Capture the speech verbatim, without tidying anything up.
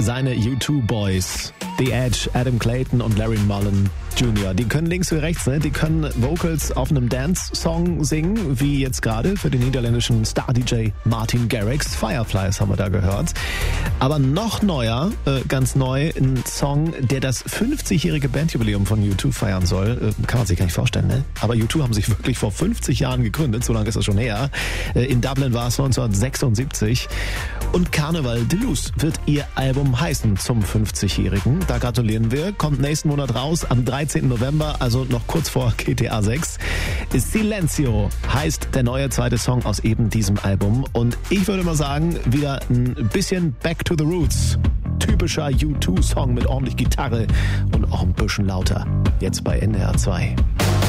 seine U zwei Boys. The Edge, Adam Clayton und Larry Mullen Junior Die können links wie rechts, ne? Die können Vocals auf einem Dance-Song singen, wie jetzt gerade für den niederländischen Star-D J Martin Garrix. Fireflies haben wir da gehört. Aber noch neuer, äh, ganz neu, ein Song, der das fünfzigjährige Bandjubiläum von U zwei feiern soll. Äh, kann man sich gar nicht vorstellen, ne? Aber U zwei haben sich wirklich vor fünfzig Jahren gegründet, so lange ist das schon her. Äh, in Dublin war es neunzehnhundertsechsundsiebzig. Und Carnival de Luz wird ihr Album heißen zum fünfzigjährigen. Da gratulieren wir. Kommt nächsten Monat raus, am dreizehnten November, also noch kurz vor G T A sechs. Silencio heißt der neue zweite Song aus eben diesem Album. Und ich würde mal sagen, wieder ein bisschen Back to the Roots. Typischer U zwei Song mit ordentlich Gitarre und auch ein bisschen lauter. Jetzt bei N D R zwei.